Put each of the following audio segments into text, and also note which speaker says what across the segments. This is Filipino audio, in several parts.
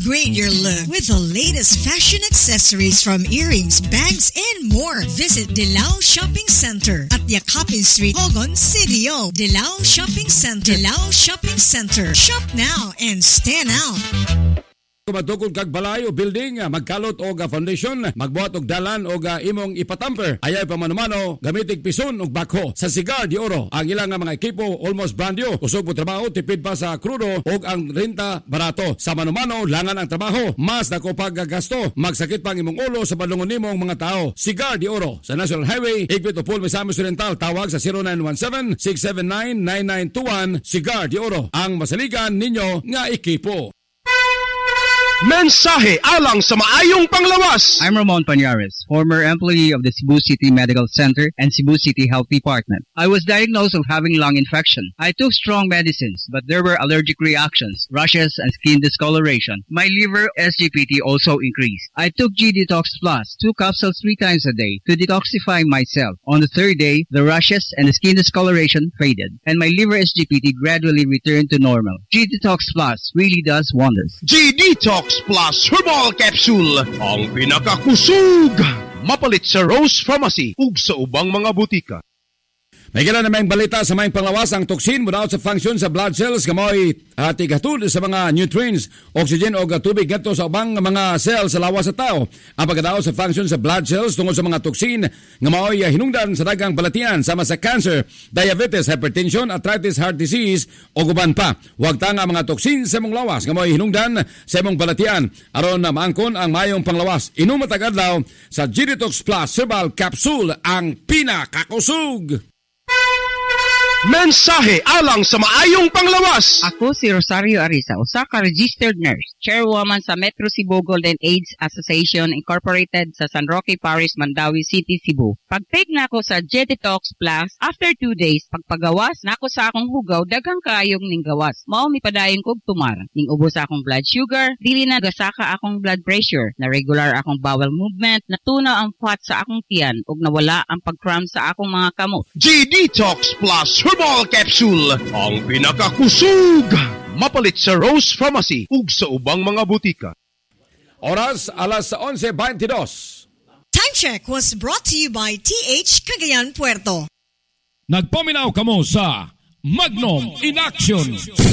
Speaker 1: Upgrade your look with the latest fashion accessories from earrings, bags, and more. Visit Dilao Shopping Center at Yakapin Street, Hogon, Sidio. Dilao Shopping Center. Dilao Shopping Center. Shop now and stand out.
Speaker 2: Kumatukod kag balay o building, magkalot o foundation, magbuhat og dalan o imong ipatamper. Ayay pamanumano, gamitig pison o bakho. Sa Cigar de Oro, ang ilang mga ekipo almost brand new. Usog po trabaho, tipid pa sa krudo o ang renta barato. Sa manumano, langan ang trabaho. Mas dako paggasto. Magsakit pang imong ulo sa balungon nimong mga tao. Cigar de Oro, sa National Highway, Higpit Upol, Misamis Oriental. Tawag sa 0917-679-9921. Cigar de Oro, ang masaligan ninyo nga ekipo.
Speaker 3: Mensahe alang sa maayong panglawas.
Speaker 4: I'm Ramon Pañares, former employee of the Cebu City Medical Center and Cebu City Health Department. I was diagnosed of having lung infection. I took strong medicines, but there were allergic reactions, rashes, and skin discoloration. My liver SGPT also increased. I took G-Detox Plus, 2 capsules 3 times a day to detoxify myself. On the third day, the rashes and the skin discoloration faded, and my liver SGPT gradually returned to normal. G-Detox Plus really does wonders.
Speaker 3: G-Detox Plus Herbal Capsule, ang pinakakusog. Mapalit sa Rose Pharmacy ug sa ubang mga butika.
Speaker 2: May kailan na may balita sa may panglawas ang toxin muna sa function sa blood cells kamoy tigatud sa mga nutrients, oxygen o tubig ngadto sa ubang mga cells sa lawas sa tao. Ang pagkadaot sa function sa blood cells tungod sa mga toxin nga mao'y hinungdan sa daghang balatian sama sa cancer, diabetes, hypertension, arthritis, heart disease o guban pa. Huwag ta nga mga toxin sa imong lawas nga mao'y hinungdan sa imong balatian aron na maangkon ang mayong panglawas. Inom matag adlaw sa G-Detox Plus Herbal Capsule, ang pinakakusog.
Speaker 3: Mensahe alang sa maayong panglawas.
Speaker 5: Ako si Rosario Arisa, usa ka registered nurse, chairwoman sa Metro Cebu Golden AIDS Association Incorporated sa San Roque Parish, Mandawi City, Cebu. Pag-take na ako sa G-Detox Plus, after 2 days, pagpagawas na ako sa akong hugaw, daghang kaayong ning gawas. Mao mi padayon kog tumar. Ning ubos sa akong blood sugar, dili na gasaka akong blood pressure, na regular akong bowel movement, natunaw ang fat sa akong tiyan, ug nawala ang pag-cramp sa akong mga kamot.
Speaker 3: G-Detox Plus Herbal Capsule, ang pinakakusog. Mapalit sa Rose Pharmacy ug sa ubang mga butika.
Speaker 2: Oras alas 11:22.
Speaker 1: Time check was brought to you by TH Cagayan Puerto.
Speaker 6: Nagpaminaw kamo sa Magnum in Action.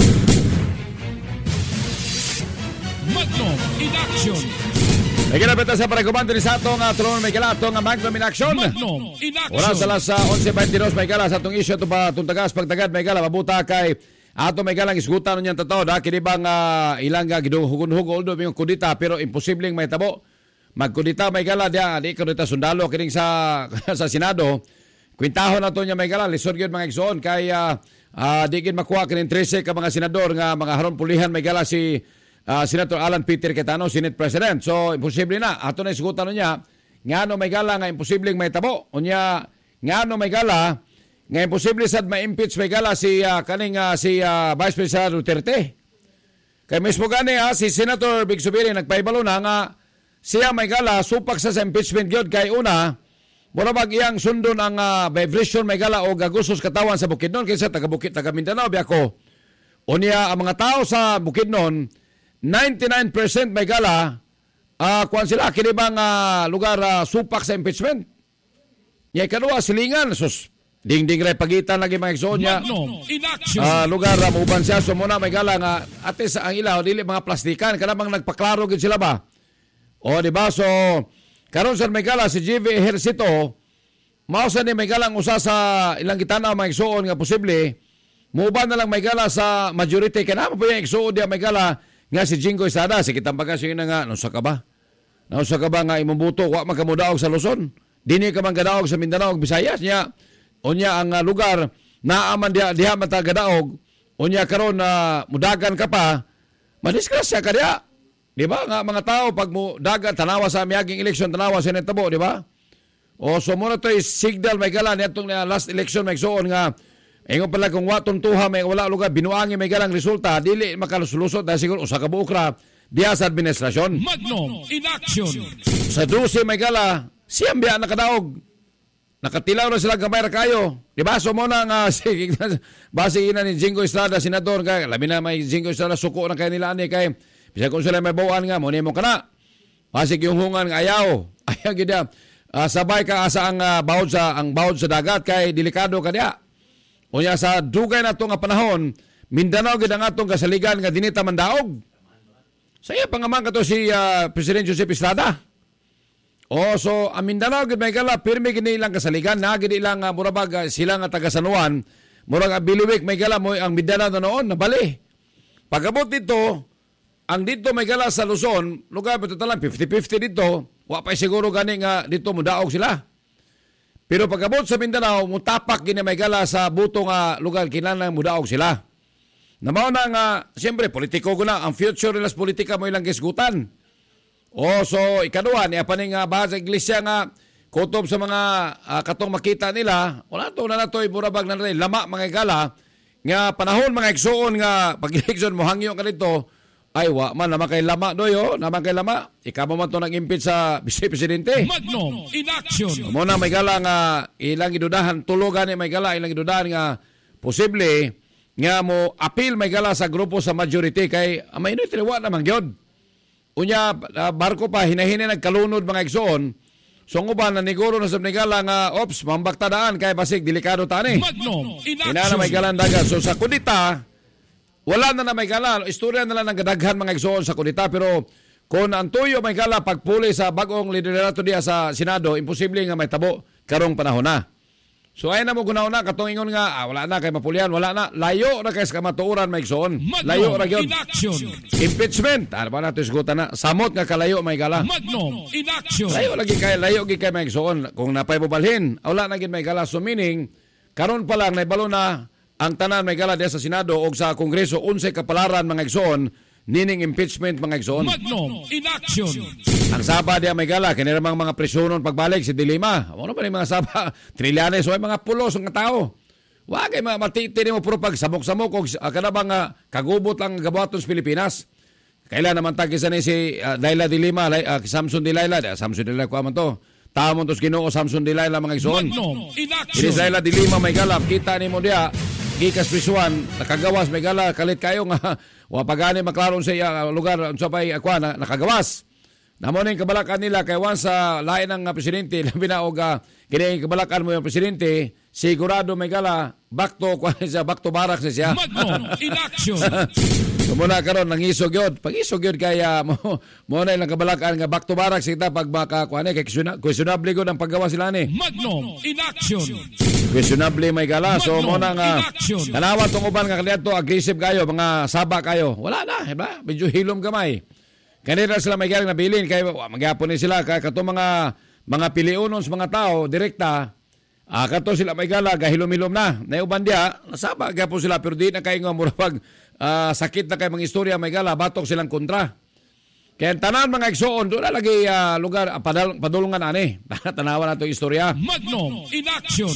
Speaker 6: Magnum in Action.
Speaker 2: May kinapita sa paragubanto ni Sato nga tulungan may kala itong Magnum in Action.
Speaker 6: Magnum in Action.
Speaker 2: Oras alas 11:22 may kala sa itong isyo ito pa tuntagas pagtagad may kala mabuta kay ato may kalang isgutan niyan totoo da kini bang ilang giduhugon-hugol do yung kudita pero imposibleng may tabo. Magkudita may kala dia di kudita sundalo kining sa sa Senado. Kwintahon nato niya may kala lisod gyud mga igsoon kay di gid makuha kining 13 ka mga senador nga mga haron pulihan may kala si Senator Alan Peter Cayetano, Senate President. So, imposible na. Ato na isugutan niya, nga no may gala nga imposibleng may tabo. Unya, nga no may gala, nga imposible sad ma-impeach may gala si Vice President Duterte. Kaya mismo gani si Senator Big Subiri nagpaibalo na nga siya may gala, supak sa impeachment gyud kay una, mura bag iyang sundon ang vibration may gala o gagusos katawan sa Bukidnon kaysa taga Mindanao biyako. Unya, ang mga tao sa Bukidnon, 99% may gala, kuwan sila, kinibang lugar supak sa impeachment. Yung kanua, silingan, sus, ding-ding ray pagitan lagi mga igsoon niya. Lugar, mauban siya, so muna may gala nga, atis ang ilaw, dili mga plastikan, kanabang nagpaklaro gid sila ba? O, diba, so, karon sa may gala, si JV Ejercito, mausan ni may galang usa sa ilang gitana mga igsoon nga posible, mauban na lang may gala sa majority, kanama po yung igsoon diya may gala, nga si Jingo Estrada, si kitang bagas yung nga, nausa ka ba nga imubuto, wak magkamudaog sa Luzon, dini ka man gadaog sa Mindanao, Visayas niya, unya ang lugar, naaman diha matagadaog, unya karon na mudagan ka pa, madiskrasya ka diha, di ba? Nga mga tao, pag mudagan, tanawa sa miyaging eleksyon, tanawa sa netabo, di ba? O so muna to is signal may gala, nitong last election, may soon nga, ingon pala kung watuntuha may wala lugar binuangi may galang resulta dili makalulusot dahil siguro usa ka buokra diya sa administrasyon.
Speaker 6: Magnum in Action.
Speaker 2: Sa 12 may gala siyang biya nakadaog. Nakatilaw na sila gamay ra kayo. Di ba? So mo na nga base ina ni Jingo Estrada senador kay labi na may Jingo Estrada suko na kay nila ani kay Bisa kung sila may bawaan nga, mo nimo kana. Pasig yung hungan nga ayaw gida. Sabay ka asa ang bawod sa dagat kay delikado ka diya. Unya sa dugay na nga panahon, Mindanao gid ang atong kasaligan nga dinita mandaog. Saya pangaman kato si President Joseph Estrada. So ang Mindanao gid may gala pirmi gid ilang kasaligan na gid ilang murabag sila nga taga San Juan, murag Biliwik may gala mo ang Mindanao noon nabali. Pagabot dito, ang dito may gala sa Luzon, lugar pa lang 50-50 dito, wa pa siguro gani nga dito mudaog sila. Pero pagabot sa Mindanao, mutapak gini may gala sa buto nga lugar kinahanglan mudaog sila. Namaw na nga, siyempre, politiko ko na, ang future nilas politika mo ilang kisgutan. So, ikaduha, niya pa nga bahasa iglesia nga, kutob sa mga katong makita nila, wala to na nato'y murabag na rin, lama mga igala, nga panahon mga iksoon nga, pag-eleksyon mo hangyo ka dito, ay wa man, naman kay lama doyo, naman kay lama, ikaw mo man to nag-impit sa vice-presidente.
Speaker 6: Magnum in action.
Speaker 2: Muna may gala nga, ilang idudahan, tulogan ni may gala, ilang idudahan nga, posible, nga mo appeal may gala sa grupo sa majority kay may tiliwa naman gyud. Unya barko pa hinahina nagkalunod mga igsoon. So nguban na niguro na sab nigala nga ops mambaktadaan kay basig delikado tani.
Speaker 6: Magnum in
Speaker 2: Ina na may galan dagat. So sa kudita wala na may gala, istorya na lang ng gadaghan mga igsoon sa kudita pero kung ang tuyo may gala pagpuli sa bagong liderato diya sa Senado, imposible nga may tabo karong panahon na. So ay na mo gunaw na katong ingon nga wala na kay mapulian, wala na layo na kay sa kamatuoran may igsoon. Layo ra gyud. Impeachment, ano ba nato isgutan na samot nga kalayo may gala.
Speaker 6: Magnum in action.
Speaker 2: Layo gid kay may igsoon kung napay bubalhin. Wala na gid may gala so meaning karon pa lang naibalo na ang tanan may gala sa Senado o sa Kongreso 11 kapalaran mga igsoon nining impeachment mga igsoon.
Speaker 6: Magnum in action.
Speaker 2: Ang saba diya may gala, kiniramang mga presyonon pagbalik si Dilima. Ano pa rin mga saba? Trilyanes o mga pulos ng tao. Huwag ay matiti mo puro pag samok-samok o kanabang kagubot lang gabuhaton sa Pilipinas. Kailan naman tagisan ni si Laila Dilima, Samson Delilah, Samson Delilah ko man to. Tamon tos Ginoo Samson Delilah mga igsoon.
Speaker 6: Magnum in action.
Speaker 2: Ini Laila Dilima may gala, kita ni mo diya, gikas prisuan, nakagawas may gala, kalit kayo nga, wapagani maklaron sa lugar, sa pay akwa, nakagawas. Namoning kabalakan nila kay once sa lain ng presidente labi na og kini kabalakan mo yung presidente sigurado may gala back to barracks siya.
Speaker 6: Magnum in action.
Speaker 2: Muna karon nangisog gyud. Pag-isog gyud kaya mo na ilang kabalakan nga back to barracks kita pag baka kuan kay questionable gud ang paggawa sila ni.
Speaker 6: Magnum in action.
Speaker 2: Questionable may gala. So mo na nga tanawa tong uban nga kadto aggressive kayo mga saba kayo. Wala na, ba? Medyo hilom gamay. Kanina sila may galing na bilin kay magyapon ni sila kay kato mga piliunon sa mga tao direkta kato sila may gala gahilom-hilom na uban dia nasaba gyapon sila pero di na kay nga murag sakit na kay mga istorya may gala batok silang kontra kaya tanan mga igsoon doon na lagi lugar padulungan ani tanawan nato istorya.
Speaker 6: Magnum in action.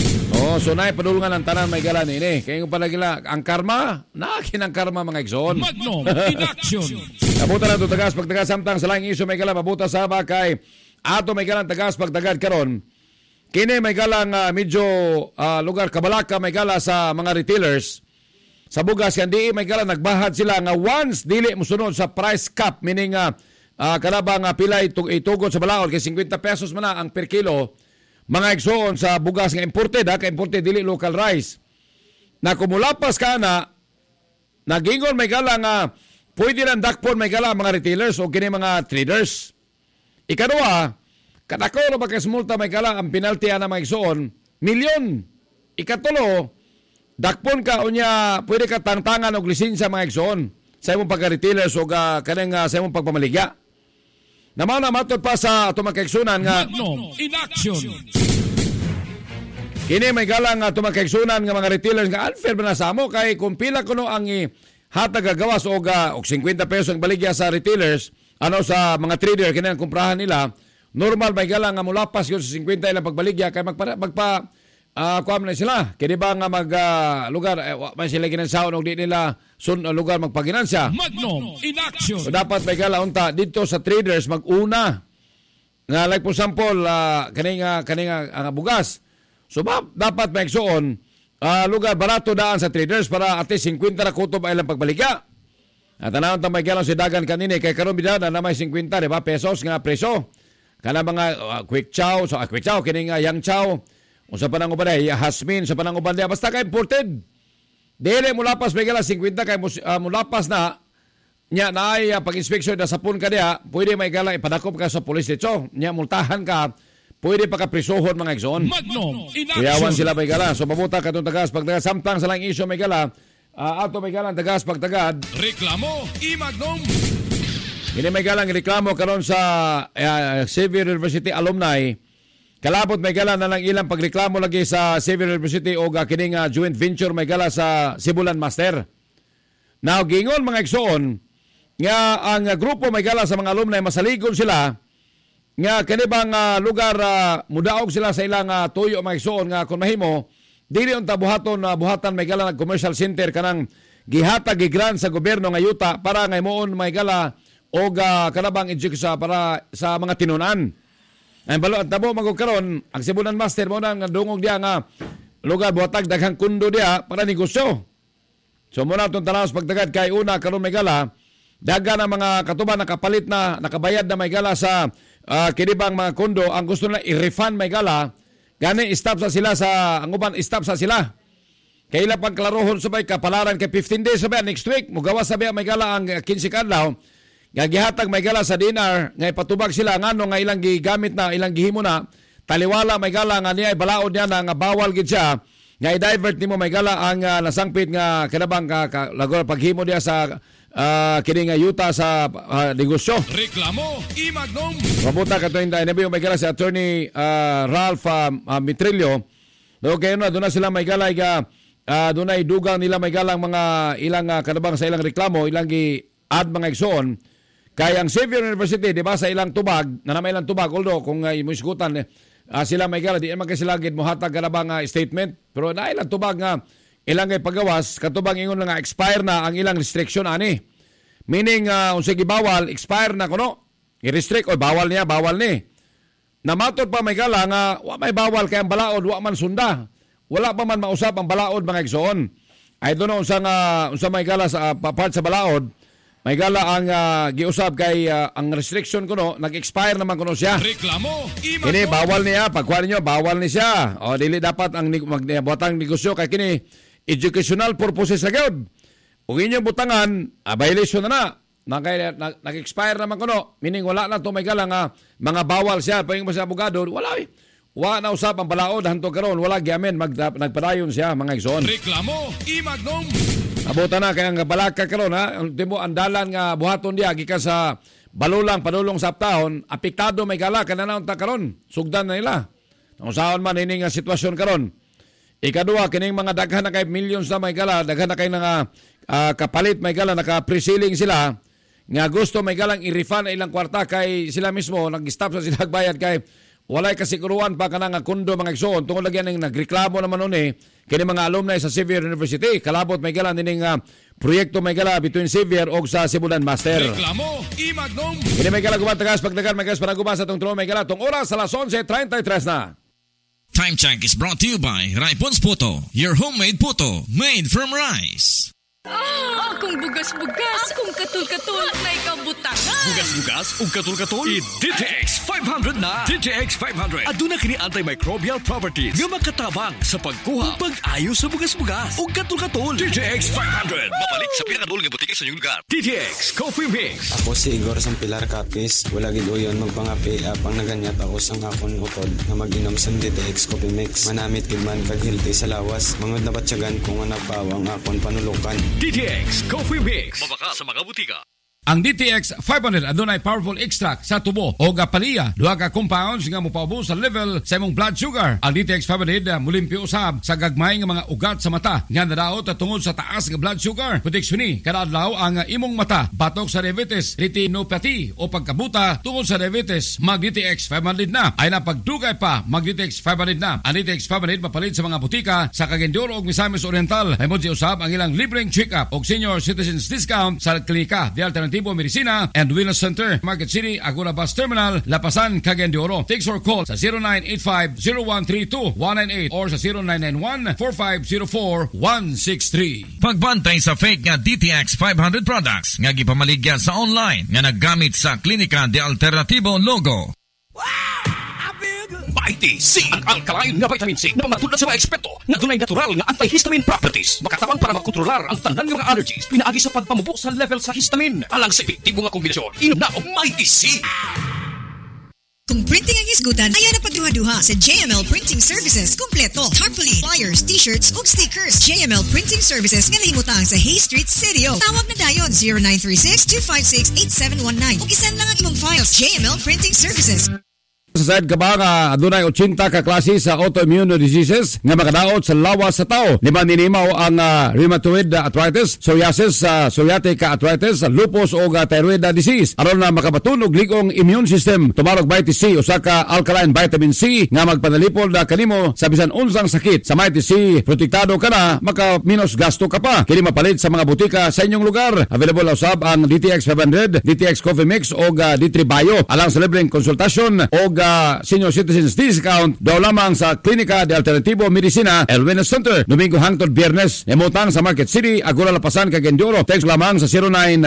Speaker 2: So na padulungan ang tanan may gala nini kaya yung palagila ang karma ang karma mga igsoon.
Speaker 6: Magnum in action.
Speaker 2: Nabuta na ito tagas pagtagas samtang sa langing iso may gala mabuta sa bakay ato may galang tagas pagtagad karon kini may galang medyo lugar kabalaka may gala sa mga retailers sa bugas kandi may gala nagbahad sila nga once dili mosunod sa price cap meaning kanabang pila itugot sa balaod kay 50 pesos man na ang per kilo mga igsoon sa bugas nga imported kay imported dili local rice na kumulapas ka na nagingon may gala nga pwede lang dakpon may gala mga retailers o kini mga traders. Ikaduha, kadako na magkasmulta may gala ang penalty na mga igsoon, milyon. Ikatulo, dakpon ka unya pwede ka tangtangan og lisensya mga igsoon sa imong pagka-retailers o kanang sa imong pagpamaligya. Namaw na matod pa sa ato mga kaigsunan nga
Speaker 6: Magnum in action.
Speaker 2: kini may gala nga ato mga kaigsunan nga mga retailers nga unfair ba na sa amo kay kung pila kuno ang hatag gagawas og 50 pesos ang baligya sa retailers sa mga trader kinang kumprahan nila normal may gala nga mulapas yun sa 50 ilang pagbaligya kay kuam na sila kini ba nga lugar may sila ginansaon og di nila lugar magpaginansya.
Speaker 6: Magnum in action.
Speaker 2: So dapat may gala unta dito sa traders mag-una nga like for example kaninga ang bugas so dapat may igsoon lugar barato daan sa traders para at least 50 ra kutob ay lang pagbaligya. At tanawon ta may galang si dagan kanini kay karon bida na may 50 di ba pesos nga preso. Kana mga quick chow, so quick chow kini nga yang chow. Unsa pa nang uban hasmin sa panang uban dia basta ka imported. Dili mo lapas may galang 50 kay mo lapas na nya naay pag-inspeksyon na sapon ka diha, pwede may galang ipadakop ka sa pulis dito. Nya multahan ka, pwede pa ka prisohon mga igsoon.
Speaker 6: Magnum in action.
Speaker 2: Iyawan sila may gala. So mabuta katong tagas pagtagad samtang sa lang isyo may gala. Ato may galang tagas pagtagad.
Speaker 6: Reklamo i-Magnum.
Speaker 2: Ini may galang reklamo karon sa Xavier University alumni. Kalabot may gala na lang ilang pagreklamo lagi sa Xavier University o kining joint venture may gala sa Sibulan Master. Now gingon mga igsoon nga ang grupo may gala sa mga alumni masaligon sila nga kanibang lugar mudaog sila sa ilang tuyo mga igsoon nga kung mahimo dili unta buhatan may gala nag commercial center kanang gihatag gigran sa gobyerno nga yuta para nga moon may gala og kanabang edukasyon para sa mga tinunan. Ay balo at tabo magkaron ang Sibulan Master mo nang dungog dia nga lugar buhatag daghang kundo dia para negosyo. So muna itong tanaw sa pagtagad kay una karon may gala daga na mga katuban nakapalit na nakabayad na may gala sa kinibang mga kundo ang gusto nila i-refund may gala gani stop sa sila sa ang uban stop sa sila. Kaila pang klarohon sabay kapalaran kay 15 days sabay next week mugawas sabay may gala ang 15 kadlaw. Gagihatag may gala sa dinar nga ipatubag sila ngano nga ilang gigamit na ilang gihimo na taliwala may gala nga niya balaod niya na nga bawal gid siya nga i-divert nimo may gala ang nasangpit nga kanabang lagor paghimo diya sa kini nga yuta sa negosyo.
Speaker 6: Reklamo i-Magnum.
Speaker 2: Mabuta kato yung nabiyo may gala si Attorney Ralph Mitrillo. Do kayo na doon na sila may gala doon ay dugang nila may galang mga ilang kanabang sa ilang reklamo ilang gi-add mga igsoon. Kaya ang Xavier University, di ba, sa ilang tubag, na may ilang tubag, although kung imusgutan, sila may gala, di naman kasi lagi muhatag ka na bang statement. Pero na ilang tubag nga, ilang pagawas, katubang ingon na nga, expire na ang ilang restriction, ani. Meaning, unsig bawal, expire na kuno. I-restrict, o bawal niya, bawal ni. Namatod pa may gala nga, may bawal kaya ang balaod, wa man sunda. Wala pa man mausap ang balaod, mga igsoon. Ay doon na unsa may gala sa part sa balaod, may gala ang giusab kay ang restriction kuno nag-expire naman kuno siya.
Speaker 6: Reklamo i-Magnum.
Speaker 2: Kini bawal niya pagkuan niyo bawal ni siya. O dili dapat ang magbuhatang negosyo kay kini educational purposes sa gyud. Ug inyo butangan violation na nag-expire naman kuno meaning wala na to may gala nga mga bawal siya paging sa abogado wala wa na usab ang balaod hanto karon wala giamen nagpadayon siya mga igsoon.
Speaker 6: Reklamo i-Magnum.
Speaker 2: Abutan na kaya nga balaka karon ha. Ultimo andalan nga buhaton diya gikan sa balulang padulong sa aptahon, apektado may gala kananaon ta karon. Sugdan na nila. Ang saan man ini nga sitwasyon karon. Ikaduha kining mga daghan na kay millions na may gala, daghan na kay nga kapalit may gala naka-pre-selling sila nga gusto may galang i-refund ilang kwarta kay sila mismo nag-stop sa sila bayad kay walay kasiguruan pa kanang kundo mga igsoon tungod lagi ning nagreklamo naman ni kini mga alumni sa Xavier University kalabot may gala ning proyekto may gala between Xavier og sa Sibulan Master.
Speaker 6: Reklamo i-Magnum.
Speaker 2: Kini may gala gumantagas pagdagan may gas para gubasa tong tulo may gala tong oras sa 11:33 na.
Speaker 7: Time check is brought to you by Raipon's Puto, your homemade puto made from rice.
Speaker 8: Akong bugas-bugas, akong katul-katul, na ikabutan.
Speaker 9: Bugas-bugas ug katul-katul. I-DTX 500 na. DTX 500. Aduna kini antimicrobial properties nga makatabang sa pagkuha ug pag-ayo sa bugas-bugas ug katul-katul. DTX 500. Mapalit sa pinakadul nga butika sa inyong lugar. DTX Coffee Mix.
Speaker 10: Ako si Igor Sampilar Capis. Wala gid uyon magpangapi apang naganyat ako sang akon utod na mag-inom sa DTX Coffee Mix. Manamit gid man kag healthy sa lawas. Mangod na batyagan kung nga nagpawang akon panulukan.
Speaker 9: DTX Coffee Mix. Mabaka sa mga butika.
Speaker 6: Ang DTX 500 adunay powerful extract sa tubo o gapaliya. Duha ka compounds nga mopaubos sa level sa imong blood sugar. Ang DTX 500 mulimpi usab sa gagmay nga mga ugat sa mata nga nadaot tungod sa taas nga blood sugar. Proteksyon ni kada adlaw ang imong mata batok sa diabetes, retinopathy o pagkabuta tungod sa diabetes. Mag DTX 500 na. Ay na pagdugay pa mag DTX 500 na. Ang DTX 500 mapalit sa mga butika sa Cagayan ug Misamis Oriental. Ay mo usab ang ilang libreng check-up o senior citizens discount sa klinika. The Alternative Alternativo Medicina and Wellness Center, Market City, Agora Bus Terminal, Lapasan, Cagayan de Oro. Text or call sa 0985-0132-198 or sa 0991-4504-163.
Speaker 7: Pagbantay sa fake nga DTX 500 products nga gipamaligya sa online nga naggamit sa Klinika de Alternativo logo.
Speaker 9: Vitamin C, ang alkaline nga vitamin C na mga tulad sa mga eksperto na dunay natural nga antihistamine properties. Makatawan para makontrolar ang tanan nga mga allergies pinaagi sa pagpamubo sa level sa histamine. Alang sa epektibo nga kombinasyon, inom na og Vitamin C.
Speaker 1: Kung printing ang hisgutan, ayan na pagduha-duha sa JML Printing Services. Kompleto, tarpaulin, flyers, t-shirts, ug stickers. JML Printing Services nga nahimutang sa Hay Street, Sirio. Tawag na dayon 0936-256-8719. Ug isan lang ang imong files. JML Printing Services.
Speaker 2: Sa side ka ba nga adunay 80 ka klase sa autoimmune diseases nga makadaot sa lawas sa tao. Lima ninimaw ang rheumatoid arthritis, psoriasis, psoriatic arthritis, lupus o thyroid disease. Aron na makabatunog ligong immune system, tumarog Vitamin C usa ka alkaline vitamin C nga magpanalipol na kanimo sa bisan unsang sakit. Sa Vitamin C, protektado ka na, maka minus gasto ka pa. Kini mapalit sa mga butika sa inyong lugar. Available usab ang DTX 500, DTX Coffee Mix o D3 Bio. Alang sa libreng konsultasyon o senior citizens discount daw lamang sa Klinika de Alternativo Medicina and Wellness Center. Domingo hangtod Biyernes. Emotang sa Market City, Agora Lapasan, Cagayan de Oro. Text lamang sa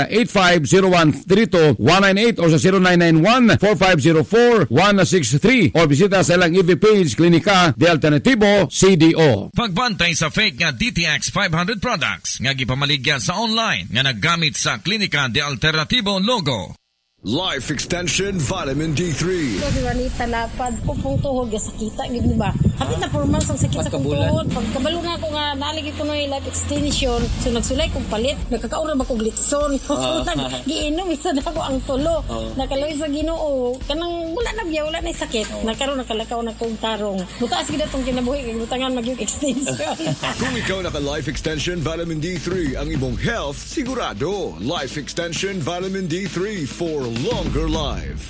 Speaker 2: 0985-0132-198 o sa 0991-4504-163 o bisita sa ilang EV page Klinika de Alternativo CDO.
Speaker 7: Pagbantay sa fake nga DTX 500 products nga gipamaligya sa online nga naggamit sa Klinika de Alternativo logo.
Speaker 9: Life Extension Vitamin D3.
Speaker 11: Kasi manita lapad, pupong tuhod, sakita, gini ba? Hapit na formal sang sakit sa kong tuhod. Pagkabalo na ako nga, naligi ko na yung Life Extension. So nagsulay kong palit, nagkakaura ba kong glitson. Giinom, isa na ako ang tulo. Nakaloy sa Ginoo. Kanang wala na biya, wala na yung sakit. Nakaroon, nakalakaw na kong tarong. Butaas kita itong kinabuhi, butangan mag-yung extension.
Speaker 9: Kung ikaw naka Life Extension Vitamin D3, ang imong health sigurado. Life Extension Vitamin D3 for longer life.